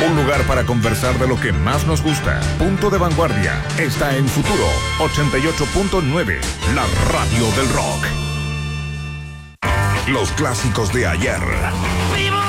Un lugar para conversar de lo que más nos gusta. Punto de Vanguardia está en Futuro 88.9, la radio del rock. Los clásicos de ayer